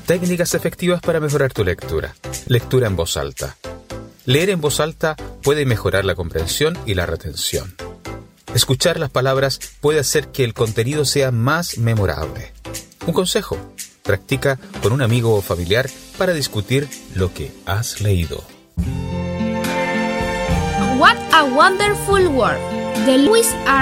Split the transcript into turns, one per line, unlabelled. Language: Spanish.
Técnicas efectivas para mejorar tu lectura. Lectura en voz alta. Leer en voz alta puede mejorar la comprensión y la retención. Escuchar las palabras puede hacer que el contenido sea más memorable. Un consejo: practica con un amigo o familiar para discutir lo que has leído.
What a Wonderful World, de Louis R.